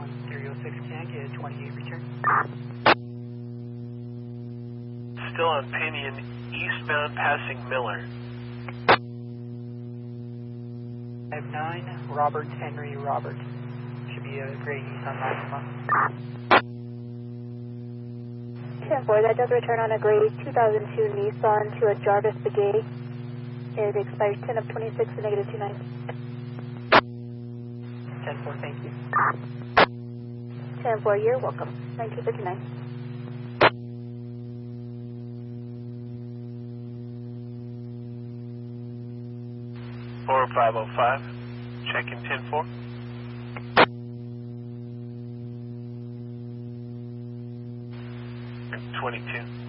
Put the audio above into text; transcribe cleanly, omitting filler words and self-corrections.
1306 can get 28 return. Still on Pinion, eastbound passing Miller. 59, Robert Henry Robert. Should be a gray Nissan Maxima. 10-4, that does return on a gray 2002 Nissan to a Jarvis Begay. It expires 10 of 26 and negative 29. 10-4, thank you. 10-4, you're welcome. 1959. 4505, check in 10-4. And 22.